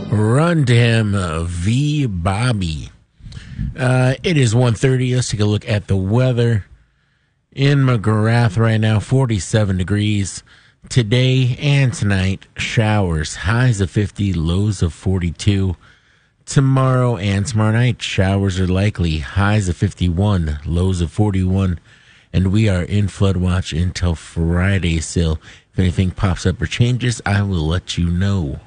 Run to him, V. Bobby. It is 1:30. Let's take a look at the weather. In McGrath right now, 47 degrees. Today and tonight, showers. Highs of 50, lows of 42. Tomorrow and tomorrow night, showers are likely. Highs of 51, lows of 41. And we are in flood watch until Friday still. If anything pops up or changes, I will let you know.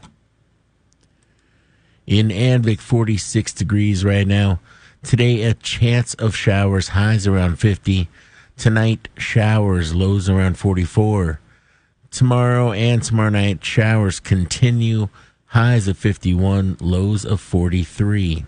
In Anvik, 46 degrees right now. Today, a chance of showers, highs around 50. Tonight, showers, lows around 44. Tomorrow and tomorrow night, showers continue, highs of 51, lows of 43.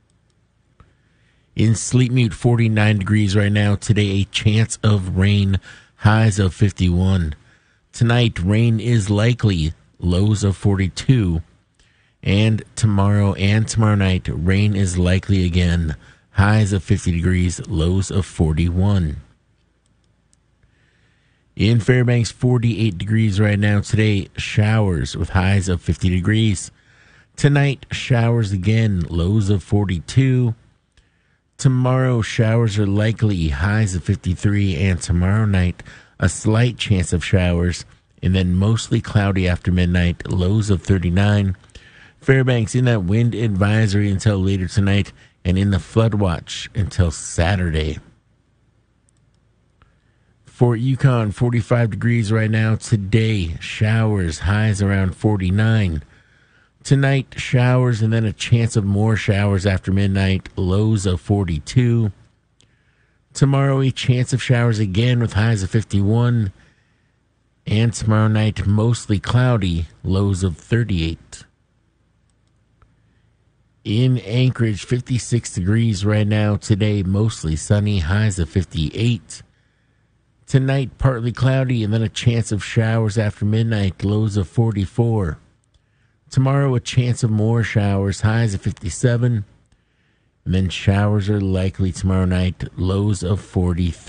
In Sleepmute, 49 degrees right now. Today, a chance of rain, highs of 51. Tonight, rain is likely, lows of 42. And tomorrow night, rain is likely again. Highs of 50 degrees, lows of 41. In Fairbanks, 48 degrees right now. Today, showers with highs of 50 degrees. Tonight, showers again, lows of 42. Tomorrow, showers are likely, highs of 53. And tomorrow night, a slight chance of showers. And then mostly cloudy after midnight, lows of 39. Fairbanks in that wind advisory until later tonight, and in the flood watch until Saturday. Fort Yukon, 45 degrees right now. Today, showers, highs around 49. Tonight, showers and then a chance of more showers after midnight, lows of 42. Tomorrow, a chance of showers again with highs of 51. And tomorrow night, mostly cloudy, lows of 38. In Anchorage, 56 degrees right now. Today, mostly sunny, highs of 58. Tonight, partly cloudy, and then a chance of showers after midnight, lows of 44. Tomorrow, a chance of more showers, highs of 57. And then showers are likely tomorrow night, lows of 43.